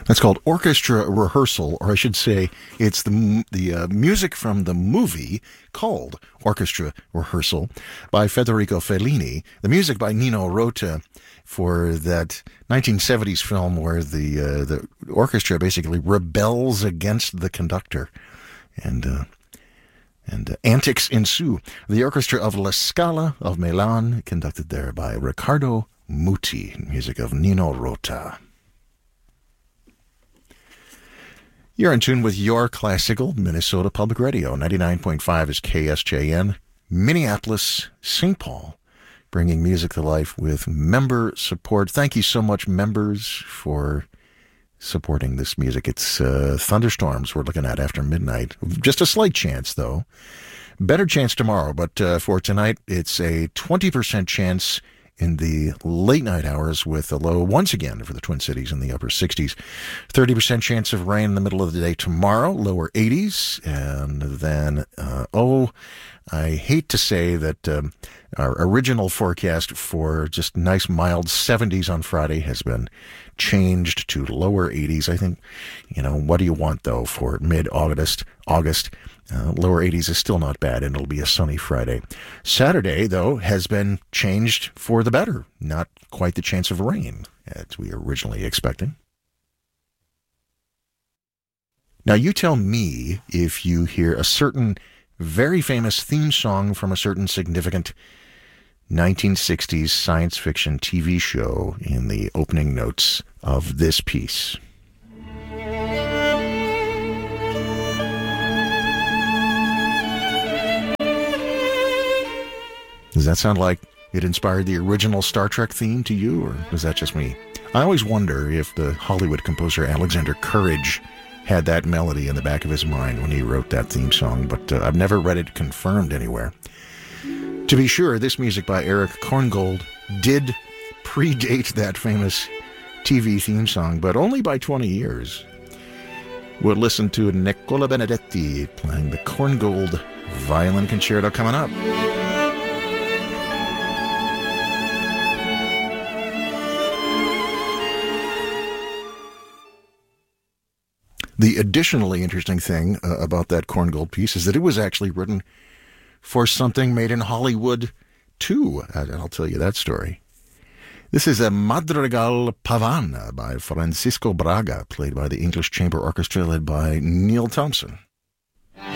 That's called Orchestra Rehearsal, or I should say it's the music from the movie called Orchestra Rehearsal by Federico Fellini, the music by Nino Rota for that 1970s film where the orchestra basically rebels against the conductor, and antics ensue. The orchestra of La Scala of Milan, conducted there by Riccardo Muti, music of Nino Rota. You're in tune with your classical Minnesota Public Radio. 99.5 is KSJN, Minneapolis, St. Paul, bringing music to life with member support. Thank you so much, members, for supporting this music. It's thunderstorms we're looking at after midnight. Just a slight chance, though. Better chance tomorrow, but for tonight, it's a 20% chance in the late night hours with a low, once again, for the Twin Cities in the upper 60s. 30% chance of rain in the middle of the day tomorrow, lower 80s. And then, I hate to say that our original forecast for just nice mild 70s on Friday has been changed to lower 80s. I think, what do you want, though, for mid-August? Lower 80s is still not bad, and it'll be a sunny Friday. Saturday, though, has been changed for the better. Not quite the chance of rain, as we were originally expecting. Now, you tell me if you hear a certain very famous theme song from a certain significant 1960s science fiction TV show in the opening notes of this piece. Does that sound like it inspired the original Star Trek theme to you, or is that just me? I always wonder if the Hollywood composer Alexander Courage had that melody in the back of his mind when he wrote that theme song, but I've never read it confirmed anywhere. To be sure, this music by Eric Korngold did predate that famous TV theme song, but only by 20 years. We'll listen to Nicola Benedetti playing the Korngold Violin Concerto coming up. The additionally interesting thing about that Korngold piece is that it was actually written for something made in Hollywood, too. And I'll tell you that story. This is a Madrigal Pavana by Francisco Braga, played by the English Chamber Orchestra, led by Neil Thompson.